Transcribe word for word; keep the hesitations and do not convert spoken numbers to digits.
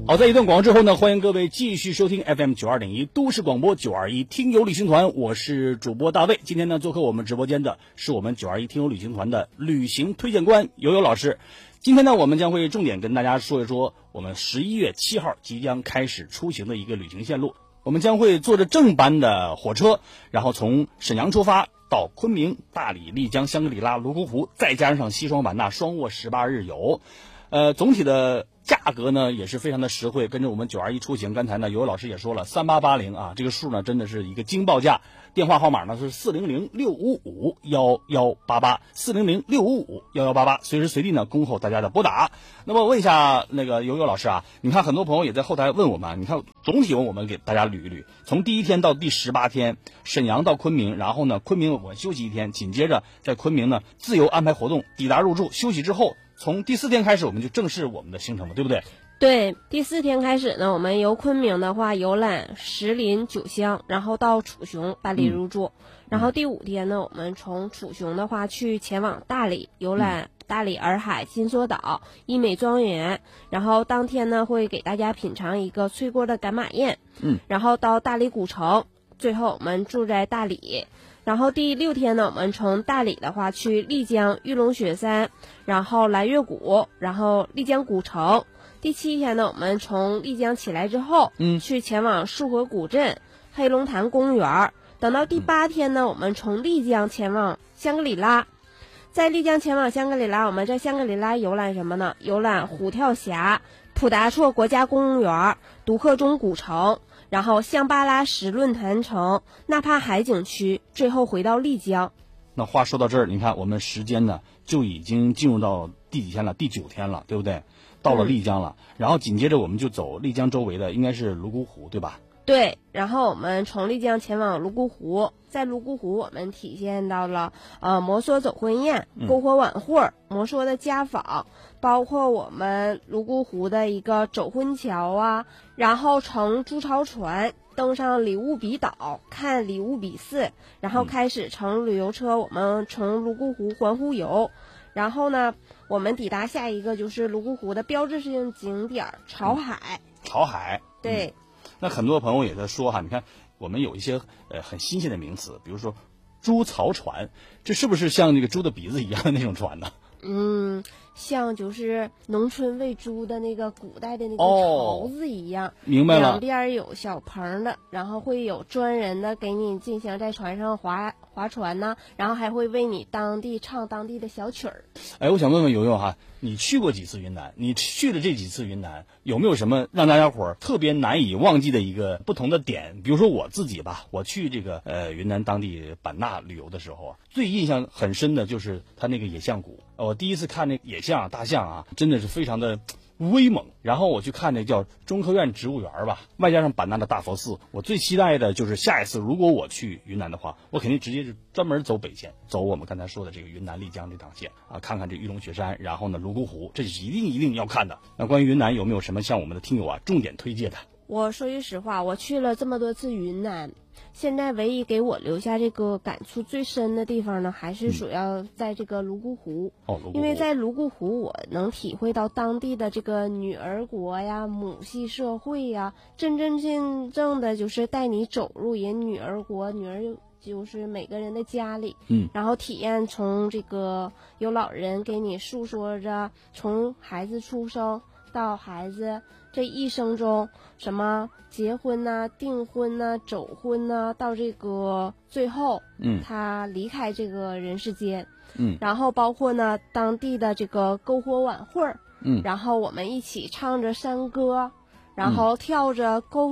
好，在一段广告之后呢，欢迎各位继续收听 F M 九二点一都市广播九二一听友旅行团，我是主播大卫。今天呢，做客我们直播间的是我们九二一听友旅行团的旅行推荐官悠悠老师。今天呢，我们将会重点跟大家说一说我们十一月七号即将开始出行的一个旅行线路。我们将会坐着正班的火车，然后从沈阳出发到昆明、大理、丽江、香格里拉、泸沽湖，再加上西双版纳，双卧十八日游。呃，总体的价格呢也是非常的实惠，跟着我们九二一出行，刚才呢尤老师也说了三八八零啊，这个数呢真的是一个惊报价。电话号码呢是四零零六五五幺幺八八，四零零六五五幺幺八八，随时随地呢恭候大家的拨打。那么问一下那个尤尤老师啊，你看很多朋友也在后台问我们，你看总体我们给大家捋一捋，从第一天到第十八天，沈阳到昆明，然后呢昆明我们休息一天，紧接着在昆明呢自由安排活动，抵达入住休息之后，从第四天开始我们就正式我们的行程了，对不对？ 对，第四天开始呢，我们由昆明的话游览石林、九乡，然后到楚雄办理入住。嗯、然后第五天呢，我们从楚雄的话去前往大理游览大理洱海、金梭岛、一美庄园。然后当天呢，会给大家品尝一个脆锅的赶马宴。 嗯， 然后到大理古城，最后我们住在大理。然后第六天呢，我们从大理的话去丽江玉龙雪山，然后蓝月谷，然后丽江古城。第七天呢，我们从丽江起来之后， 嗯， 去前往束河古镇、黑龙潭公园。等到第八天呢，我们从丽江前往香格里拉。在丽江前往香格里拉，我们在香格里拉游览什么呢？游览虎跳峡、普达措国家公园、独克中古城，然后香巴拉什论坛城、纳帕海景区，最后回到丽江。 那话说到这儿，你看我们时间呢就已经进入到第几天了？第九天了，对不对？到了丽江了，嗯、然后紧接着我们就走丽江周围的，应该是泸沽湖，对吧？ 对，然后我们从丽江前往泸沽湖，在泸沽湖我们体现到了呃摩梭走婚宴、篝火晚会、摩梭的家访，包括我们泸沽湖的一个走婚桥啊，然后乘朱潮船登上里乌比岛看里乌比寺，然后开始乘旅游车我们从泸沽湖环湖游。然后呢，我们抵达下一个就是泸沽湖的标志性景点潮海。 嗯、潮海， 对、 嗯。那很多朋友也在说哈，你看我们有一些呃很新鲜的名词，比如说猪槽船，这是不是像那个猪的鼻子一样的那种船呢？ 嗯，像就是农村喂猪的那个古代的那个槽子一样， 哦、明白了。 两边有小棚的，然后会有专人的给你进行在船上划划船呢，然后还会为你当地唱当地的小曲儿。 哎，我想问问游游哈，你去过几次云南？你去了这几次云南，有没有什么让大家伙儿特别难以忘记的一个不同的点？比如说我自己吧，我去这个呃云南当地版纳旅游的时候啊，最印象很深的就是它那个野象谷。我第一次看那野象、大象啊，真的是非常的威猛。然后我去看那叫中科院植物园吧，外加上版纳的大佛寺。我最期待的就是下一次如果我去云南的话，我肯定直接是专门走北线，走我们刚才说的这个云南丽江这趟线啊，看看这玉龙雪山，然后呢泸沽湖，这是一定一定要看的。那关于云南有没有什么向我们的听友啊重点推荐的？ 我说句实话，我去了这么多次云南，现在唯一给我留下这个感触最深的地方呢，还是主要在这个泸沽湖。 哦，泸沽湖。 因为在泸沽湖，我能体会到当地的这个女儿国呀、母系社会呀，真真正正的就是带你走入人女儿国，女儿就是每个人的家里， 嗯， 然后体验从这个有老人给你诉说着从孩子出生到孩子这一生中什么结婚呐、啊、订婚呐、啊、走婚呐、啊，到这个最后， 嗯， 他离开这个人世间， 嗯， 然后包括呢当地的这个篝火晚会， 嗯， 然后我们一起唱着山歌，然后跳着篝